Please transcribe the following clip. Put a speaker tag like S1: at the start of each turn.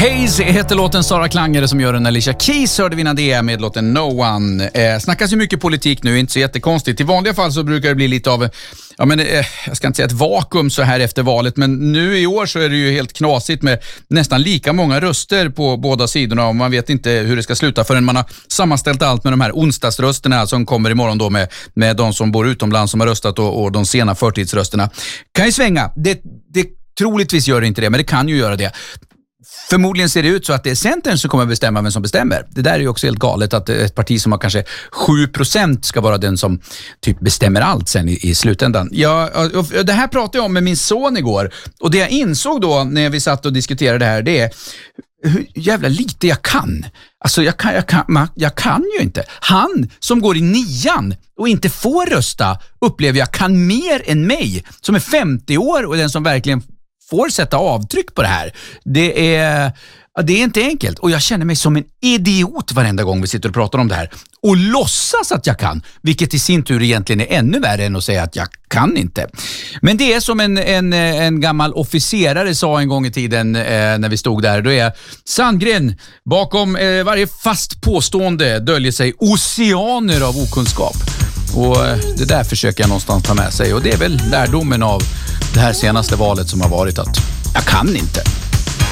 S1: Haze heter låten, Sara Klangare som gör den. Alicia Keys hörde vi innan det med låten No One. Snackas ju mycket politik nu, inte så jättekonstigt. I vanliga fall så brukar det bli lite av, jag ska inte säga ett vakuum så här efter valet, men nu i år så är det ju helt knasigt med nästan lika många röster på båda sidorna och man vet inte hur det ska sluta förrän man har sammanställt allt med de här onsdagsrösterna som kommer imorgon då med de som bor utomlands som har röstat och de sena förtidsrösterna. Kan ju svänga. Det troligtvis gör det inte det, men det kan ju göra det. Förmodligen ser det ut så att det är Centern som kommer bestämma vem som bestämmer. Det där är ju också helt galet att ett parti som har kanske 7% ska vara den som typ bestämmer allt sen i slutändan. Det här pratade jag om med min son igår och det jag insåg då när vi satt och diskuterade det här, det är hur jävla lite jag kan. Alltså jag kan ju inte. Han som går i 9:an och inte får rösta upplever jag kan mer än mig som är 50 år och den som verkligen får sätta avtryck på det här. Det är inte enkelt och jag känner mig som en idiot varenda gång vi sitter och pratar om det här och låtsas att jag kan, vilket i sin tur egentligen är ännu värre än att säga att jag kan inte. Men det är som en gammal officerare sa en gång i tiden när vi stod där, då är Sandgren, bakom varje fast påstående döljer sig oceaner av okunskap. Och det där försöker jag någonstans ta med sig och det är väl lärdomen av det här senaste valet som har varit att jag kan inte.